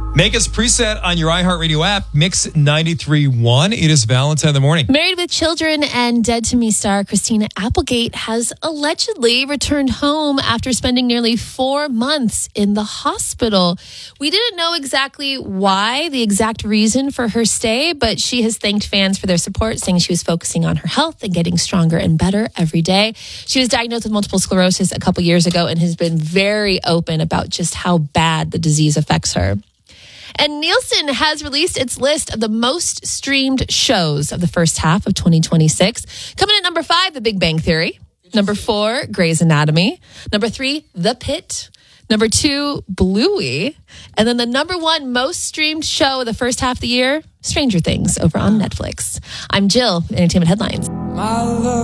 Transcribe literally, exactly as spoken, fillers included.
Make us preset on your iHeartRadio app, Mix ninety-three point one. It is Valentine in the morning. Married with Children and Dead to Me star Christina Applegate has allegedly returned home after spending nearly four months in the hospital. We didn't know exactly why, the exact reason for her stay, but she has thanked fans for their support, saying she was focusing on her health and getting stronger and better every day. She was diagnosed with multiple sclerosis a couple years ago and has been very open about just how bad the disease affects her. And Nielsen has released its list of the most streamed shows of the first half of twenty twenty-six. Coming at number five, The Big Bang Theory. Number four, Grey's Anatomy. Number three, The Pitt. Number two, Bluey. And then the number one most streamed show of the first half of the year, Stranger Things, over on Netflix. I'm Jill, Entertainment Headlines.